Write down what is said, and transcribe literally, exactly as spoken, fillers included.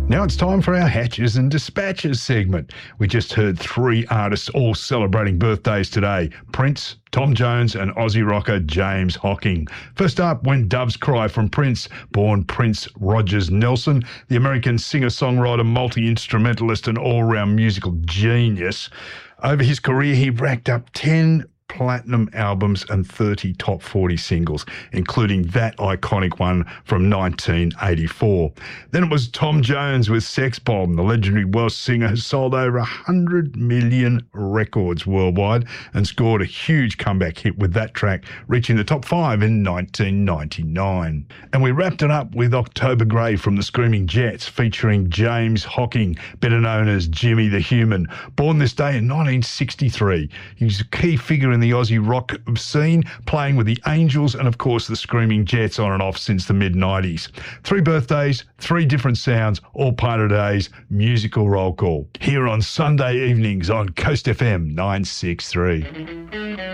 Now it's time for our Hatches and Dispatches segment. We just heard three artists all celebrating birthdays today: Prince, Tom Jones and Aussie rocker James Hocking. First up, When Doves Cry from Prince, born Prince Rogers Nelson, the American singer-songwriter, multi-instrumentalist and all-round musical genius. Over his career, he racked up ten platinum albums and thirty top forty singles, including that iconic one from nineteen eighty-four. Then it was Tom Jones with Sex Bomb. The legendary Welsh singer has sold over one hundred million records worldwide and scored a huge comeback hit with that track, reaching the top five in nineteen ninety-nine. And we wrapped it up with October Grey from the Screaming Jets, featuring James Hocking, better known as Jimmy the Human. Born this day in nineteen sixty-three, he was a key figure in the Aussie rock scene, playing with the Angels and, of course, the Screaming Jets on and off since the mid nineties. Three birthdays, three different sounds, all part of today's musical roll call, here on Sunday evenings on Coast F M nine six three.